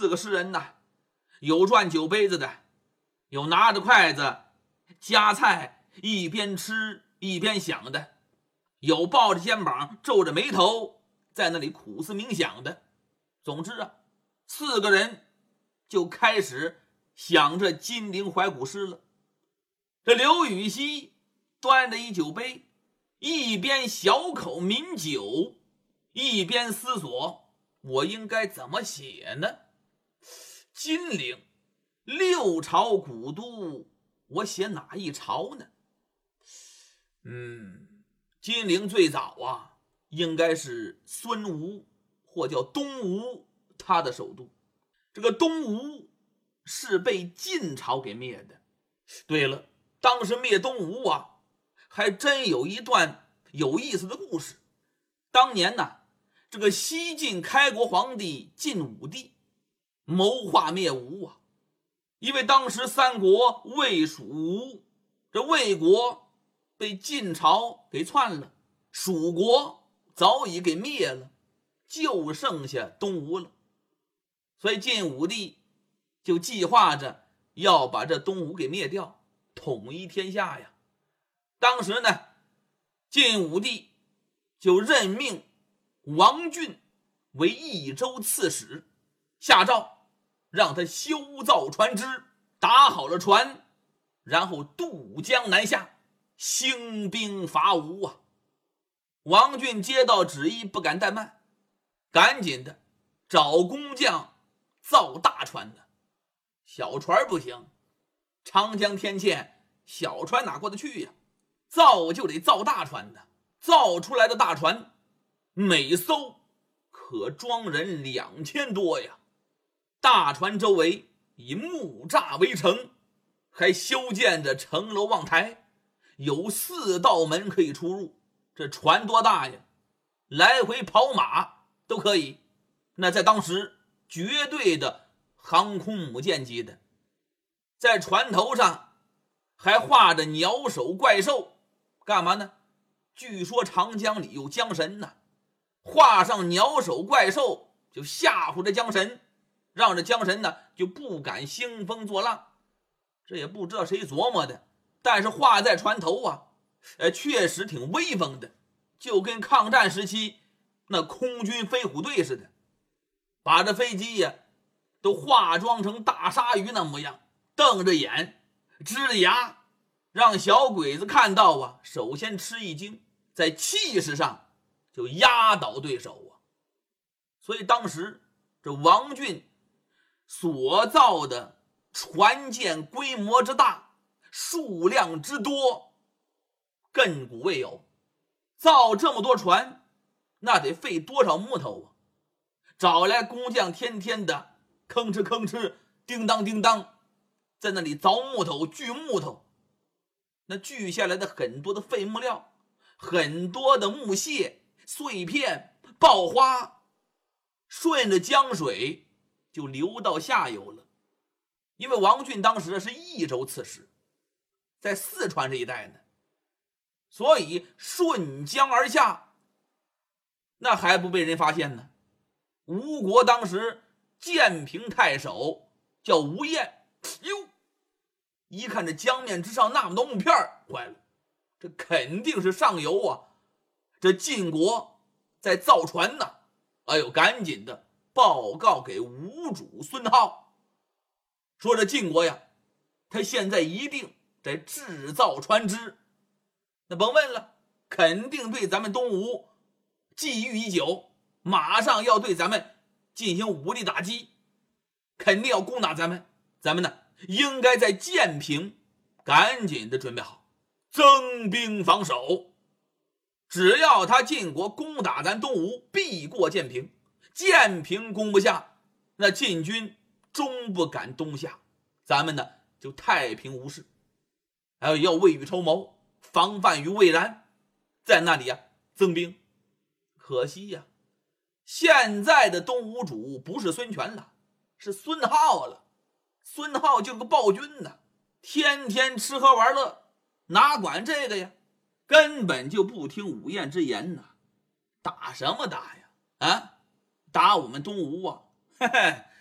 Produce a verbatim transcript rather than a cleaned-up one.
四个诗人呐，有转酒杯子的，有拿着筷子夹菜一边吃一边想的，有抱着肩膀皱着眉头在那里苦思冥想的。总之啊，四个人就开始想着金陵怀古诗了。这刘禹锡端着一酒杯，一边小口抿酒，一边思索，我应该怎么写呢？金陵六朝古都，我写哪一朝呢？嗯，金陵最早啊，应该是孙吴或叫东吴他的首都。这个东吴是被晋朝给灭的。对了，当时灭东吴啊，还真有一段有意思的故事。当年呢，这个西晋开国皇帝晋武帝谋划灭吴啊，因为当时三国魏蜀吴，这魏国被晋朝给篡了，蜀国早已给灭了，就剩下东吴了。所以晋武帝就计划着要把这东吴给灭掉，统一天下呀。当时呢，晋武帝就任命王浚为益州刺史，下诏让他修造船只，打好了船，然后渡江南下，兴兵伐吴啊。王浚接到旨意不敢怠慢，赶紧的找工匠造大船的，小船不行，长江天堑，小船哪过得去呀？造就得造大船的，造出来的大船每艘可装人两千多呀。大船周围以木栅围成，还修建着城楼望台，有四道门可以出入。这船多大呀？来回跑马都可以。那在当时绝对的航空母舰级的。在船头上还画着鸟首怪兽，干嘛呢？据说长江里有江神呢，画上鸟首怪兽就吓唬着江神，让这江神呢就不敢兴风作浪。这也不知道谁琢磨的，但是画在船头啊，呃，确实挺威风的，就跟抗战时期那空军飞虎队似的，把这飞机呀都化妆成大鲨鱼那模样，瞪着眼，支着牙，让小鬼子看到啊，首先吃一惊，在气势上就压倒对手啊。所以当时这王浚所造的船舰规模之大，数量之多，亘古未有。造这么多船，那得费多少木头啊？找来工匠天天的吭哧吭哧，叮当叮当，在那里凿木头锯木头。那锯下来的很多的废木料，很多的木屑碎片爆花，顺着江水就流到下游了。因为王浚当时是益州刺史，在四川这一带呢，所以顺江而下，那还不被人发现呢。吴国当时建平太守叫吴彦，哟，一看这江面之上那么多木片，坏了，这肯定是上游啊，这晋国在造船呢。哎呦，赶紧的报告给吴主孙皓，说这晋国呀，他现在一定在制造船只。那甭问了，肯定对咱们东吴觊觎已久，马上要对咱们进行武力打击，肯定要攻打咱们。咱们呢，应该在建平赶紧的准备好，增兵防守。只要他晋国攻打咱东吴，必过建平。建平攻不下，那晋军终不敢东下，咱们呢就太平无事。还有要未雨绸缪，防范于未然，在那里呀、啊、增兵。可惜呀、啊，现在的东吴主不是孙权了，是孙皓了。孙皓就是个暴君呐，天天吃喝玩乐，哪管这个呀？根本就不听五燕之言呐。打什么打呀？啊，打我们东吴啊？嘿嘿，